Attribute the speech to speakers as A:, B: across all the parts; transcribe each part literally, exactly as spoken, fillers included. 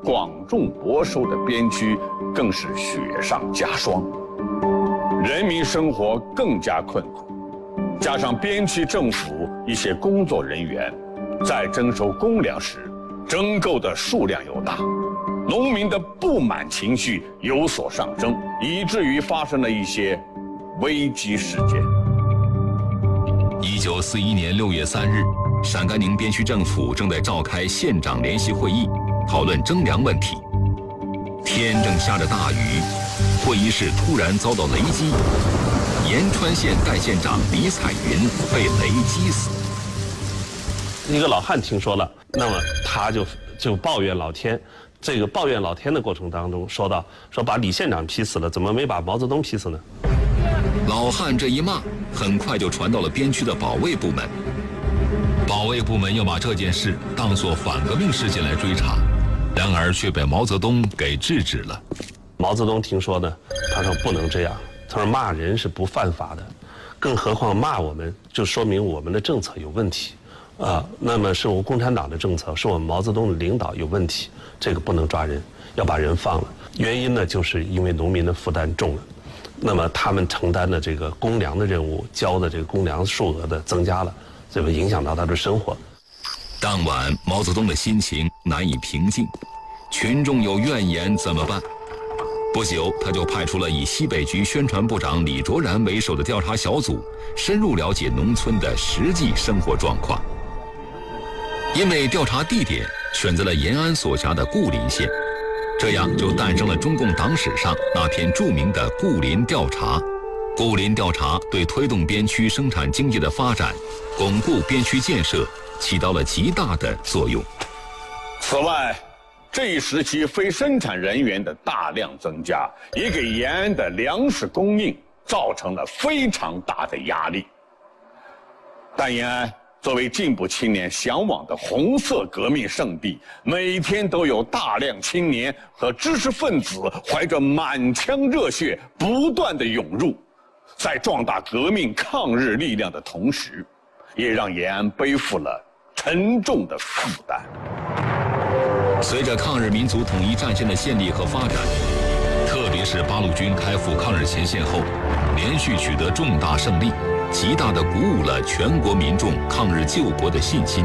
A: 广种薄收的边区更是雪上加霜，人民生活更加困苦。加上边区政府一些工作人员在征收公粮时，征购的数量又大，农民的不满情绪有所上升，以至于发生了一些危机事件。
B: 一九四一年六月三日，陕甘宁边区政府正在召开县长联席会议，讨论征粮问题。天正下着大雨，会议室突然遭到雷击，延川县代县长李彩云被雷击死。
C: 一个老汉听说了，那么他就就抱怨老天。这个抱怨老天的过程当中，说到说把李县长劈死了，怎么没把毛泽东劈死呢？
B: 老汉这一骂，很快就传到了边区的保卫部门。保卫部门要把这件事当作反革命事件来追查，然而却被毛泽东给制止了。
C: 毛泽东听说呢，他说不能这样，他说骂人是不犯法的，更何况骂我们，就说明我们的政策有问题。啊，那么是我们共产党的政策，是我们毛泽东的领导有问题，这个不能抓人，要把人放了。原因呢，就是因为农民的负担重了，那么他们承担的这个公粮的任务，交的这个公粮数额的增加了，这会影响到他的生活。
B: 当晚，毛泽东的心情难以平静，群众有怨言怎么办？不久，他就派出了以西北局宣传部长李卓然为首的调查小组，深入了解农村的实际生活状况。因为调查地点选择了延安所辖的固林县，这样就诞生了中共党史上那篇著名的固林调查。固林调查对推动边区生产经济的发展、巩固边区建设起到了极大的作用。
A: 此外，这一时期非生产人员的大量增加，也给延安的粮食供应造成了非常大的压力。但延安作为进步青年向往的红色革命圣地，每天都有大量青年和知识分子怀着满腔热血不断地涌入，在壮大革命抗日力量的同时，也让延安背负了沉重的负担。
B: 随着抗日民族统一战线的建立和发展，特别是八路军开赴抗日前线后，连续取得重大胜利，极大地鼓舞了全国民众抗日救国的信心。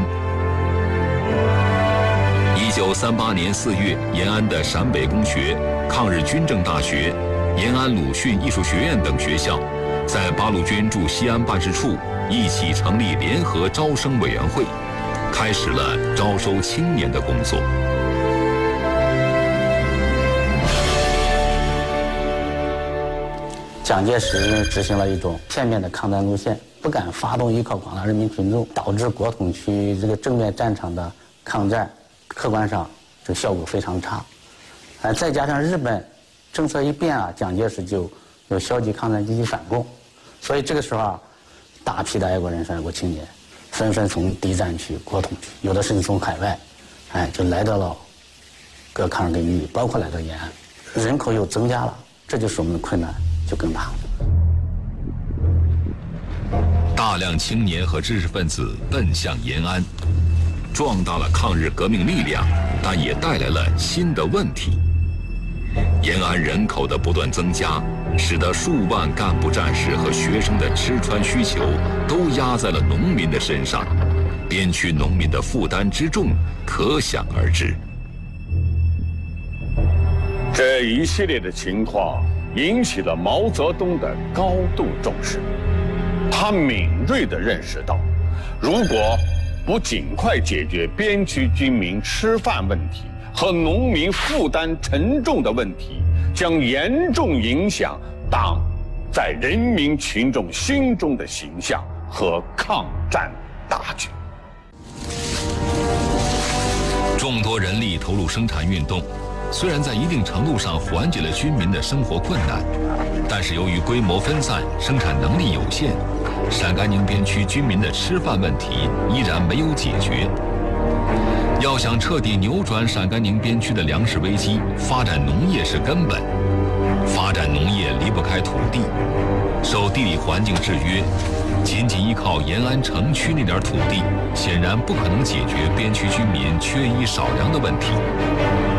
B: 一九三八年四月，延安的陕北工学、抗日军政大学、延安鲁迅艺术学院等学校，在八路军驻西安办事处一起成立联合招生委员会，开始了招收青年的工作。
D: 蒋介石因为执行了一种片面的抗战路线，不敢发动依靠广大人民群众，导致国统区这个正面战场的抗战，客观上这个效果非常差。呃，再加上日本政策一变啊，蒋介石就有消极抗战积极反共，所以这个时候啊，大批的爱国人士、爱国青年纷纷从敌占区、国统区，有的甚至从海外，哎，就来到了各抗日根据地，包括来到延安，人口又增加了，这就是我们的困难就更大。
B: 大量青年和知识分子奔向延安，壮大了抗日革命力量，但也带来了新的问题。延安人口的不断增加，使得数万干部战士和学生的吃穿需求都压在了农民的身上，边区农民的负担之重可想而知。
A: 这一系列的情况引起了毛泽东的高度重视，他敏锐地认识到，如果不尽快解决边区居民吃饭问题和农民负担沉重的问题，将严重影响党在人民群众心中的形象和抗战大局。
B: 众多人力投入生产运动，虽然在一定程度上缓解了军民的生活困难，但是由于规模分散、生产能力有限，陕甘宁边区居民的吃饭问题依然没有解决。要想彻底扭转陕甘宁边区的粮食危机，发展农业是根本。发展农业离不开土地，受地理环境制约，仅仅依靠延安城区那点土地，显然不可能解决边区居民缺衣少粮的问题。